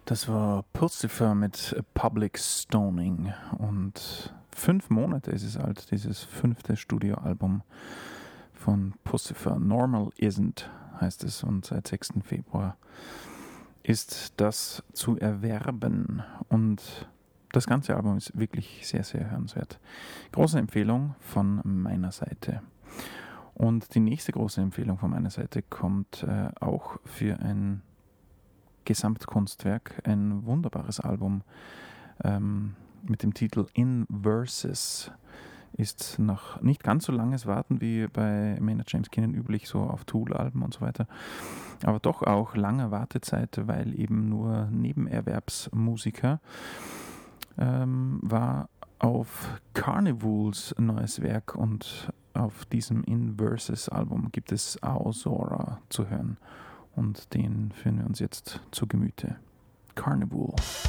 Das war Pulsifer mit Public Stoning und 5 Monate ist es alt, dieses 5. Studioalbum von Pulsifer. Normal Isn't heißt es und seit 6. Februar ist das zu erwerben und das ganze Album ist wirklich sehr, sehr hörenswert. Große Empfehlung von meiner Seite. Und die nächste große Empfehlung von meiner Seite kommt auch für ein Gesamtkunstwerk, ein wunderbares Album mit dem Titel In Verses. Ist nach nicht ganz so langes Warten wie bei Maynard James Keenan üblich, so auf Tool-Alben und so weiter, aber doch auch lange Wartezeit, weil eben nur Nebenerwerbsmusiker, war auf Carnivals neues Werk und auf diesem In Verses Album gibt es Aozora zu hören und den führen wir uns jetzt zu Gemüte. Carnival.